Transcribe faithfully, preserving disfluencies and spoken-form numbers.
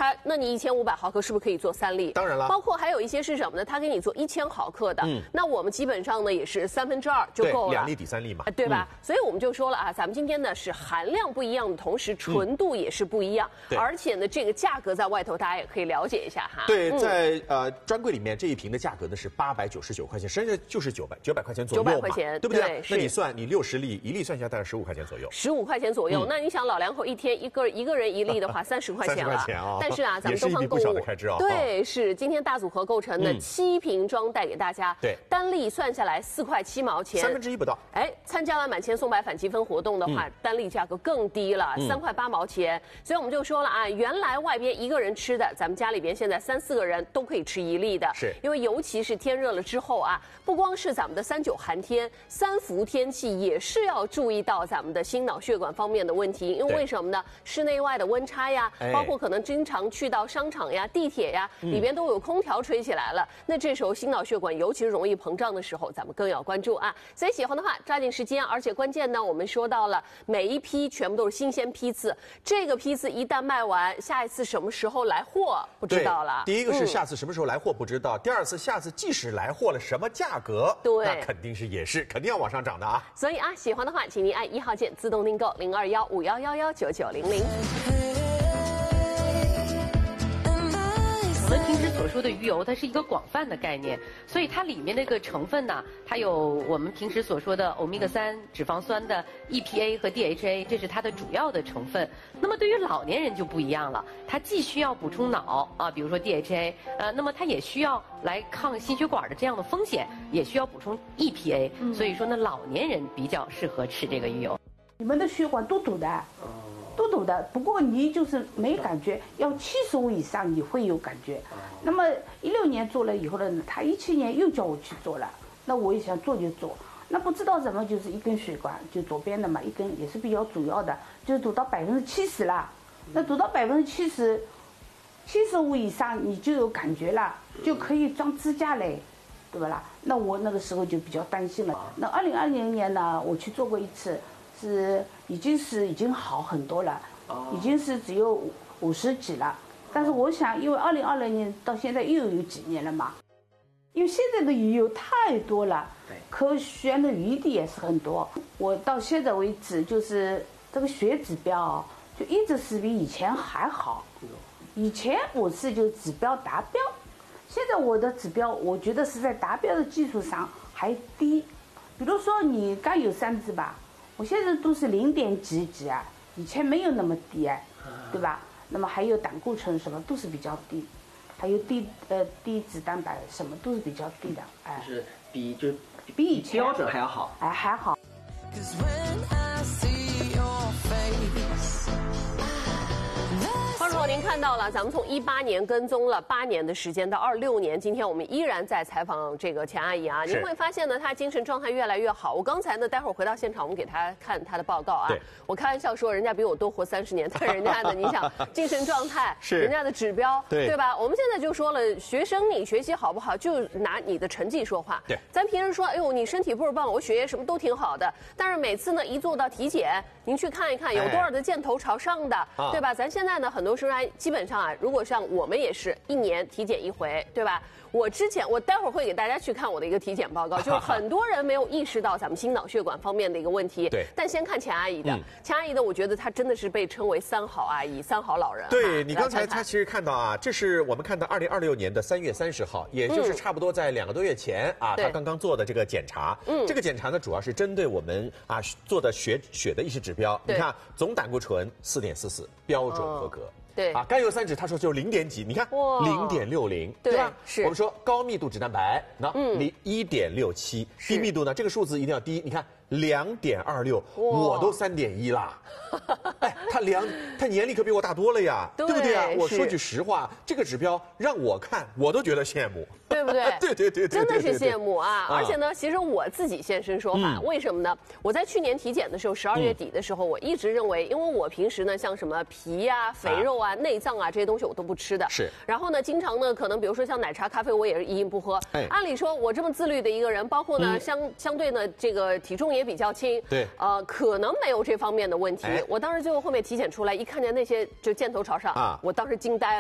它那你一千五百毫克是不是可以做三粒？ 当然了， 包括还有一些是什么呢？它给你做一千毫克的，嗯，那我们基本上呢也是三分之二就够了， 两粒抵三粒嘛， 对吧？嗯、所以我们就说了啊，咱们今天呢是含量不一样的同时，纯度也是不一样，嗯、而且呢这个价格在外头大家也可以了解一下哈。 对，嗯、在呃专柜里面这一瓶的价格呢是八百九十九块钱，实际上就是九百九百块钱左右嘛，九百块钱，对不对？对，那你算你六十粒，一粒算下来大概十五块钱左右， 十五块钱左右。嗯、那你想老两口一天一个一个人一粒的话，三十块钱了。 啊、 但是啊，咱们东方购物哦、 对是今天大组合构成的七瓶装带给大家， 对、嗯， 单粒算下来四块七毛钱， 三分之一不到。 哎，参加完满千送百返积分活动的话，嗯、单粒价格更低了，三块八毛钱。所以我们就说了啊，原来外边一个人吃的，咱们家里边现在三四个人都可以吃一粒的， 是因为尤其是天热了之后啊，不光是咱们的三九寒天、三伏天气，也是要注意到咱们的心脑血管方面的问题。因为为什么呢？室内外的温差呀， 哎、 包括可能经常去到商场呀、地铁呀，里边都有空调吹起来了。嗯、那这时候心脑血管尤其是容易膨胀的时候，咱们更要关注啊。所以喜欢的话抓紧时间，而且关键呢，我们说到了每一批全部都是新鲜批次，这个批次一旦卖完，下一次什么时候来货不知道了。 第一个是下次什么时候来货不知道，嗯、第二次下次即使来货了什么价格， 对， 那肯定是也是肯定要往上涨的啊。 所以啊，喜欢的话，请您按一号键自动订购零二幺五幺幺幺九九零零。 我们平时所说的鱼油，它是一个广泛的概念，所以它里面那个成分呢，它有我们平时所说的欧米伽三脂肪酸的 E P A 和 D H A， 这是它的主要的成分。那么对于老年人就不一样了，它既需要补充脑啊，比如说 D H A， 呃，那么它也需要来抗心血管的这样的风险，也需要补充 E P A，、嗯、所以说呢，老年人比较适合吃这个鱼油。 你们的血管都堵的。都堵的，不过你就是没感觉，要七十五以上你会有感觉。那么一六年做了以后呢，他一七年又叫我去做了，那我也想做就做，那不知道怎么就是一根血管，就左边的嘛，一根也是比较主要的，就堵到百分之七十了。那堵到百分之七十，七十五以上你就有感觉了，就可以装支架嘞，对吧啦？那我那个时候就比较担心了。那二零二零年呢，我去做过一次。是已经是已经好很多了，已经是只有五十几了。但是我想，因为二零二零年到现在又有几年了嘛，因为现在的鱼油太多了，可选的余地也是很多。我到现在为止，就是这个血指标就一直是比以前还好。以前我是就指标达标，现在我的指标我觉得是在达标的基础上还低。比如说你刚有三支吧。我现在都是零点几几啊，以前没有那么低哎，对吧？那么还有胆固醇什么都是比较低，还有低呃低脂蛋白什么都是比较低的，哎， 就是比就比以前标准还要好， 哎还好。 观众朋友，您看到了，咱们从一八年跟踪了八年的时间，到二六年，今天我们依然在采访这个钱阿姨啊。您会发现呢，她精神状态越来越好。我刚才呢，待会儿回到现场，我们给她看她的报告啊。我开玩笑说，人家比我多活三十年，但是人家的，你想精神状态，是人家的指标，对对吧？我们现在就说了，学生你学习好不好，就拿你的成绩说话。 对， 咱平时说，哎呦，你身体倍儿棒，我学业什么都挺好的，但是每次呢，一做到体检，您去看一看，有多少的箭头朝上的， 哎、 对吧？咱现在呢，很多时候基本上啊，如果像我们也是一年体检一回，对吧？我之前我待会儿会给大家去看我的一个体检报告，就是很多人没有意识到咱们心脑血管方面的一个问题。 对。 但先看钱阿姨的，钱、嗯、阿姨的，我觉得她真的是被称为三好阿姨、三好老人。 对、啊、你刚才她其实看到啊，这是我们看到二零二六年的三月三十号，也就是差不多在两个多月前、嗯、啊，她刚刚做的这个检查。嗯。这个检查呢，主要是针对我们啊做的血血的一些指标。你看，总胆固醇四点四四，标准合格。哦对啊，甘油三酯他说就零点几，你看零点六零，对吧？ 是。 我们说高密度脂蛋白，那离一点六七，低密度呢，这个数字一定要低。你看两点二六，我都三点一啦。哎，他量他年龄可比我大多了呀，对不对啊？我说句实话，这个指标让我看我都觉得羡慕， 对不对？ 对对对对， 真的是羡慕啊！而且呢，其实我自己现身说法，为什么呢？我在去年体检的时候，十二月底的时候，我一直认为，因为我平时呢，像什么皮呀、肥肉啊、内脏啊这些东西我都不吃的， 是。 然后呢，经常呢，可能比如说像奶茶、咖啡，我也是一饮不喝。哎，按理说，我这么自律的一个人，包括呢，相相对呢，这个体重也比较轻， 对， 呃，可能没有这方面的问题。我当时最后后面体检出来，一看见那些就箭头朝上啊，我当时惊呆了。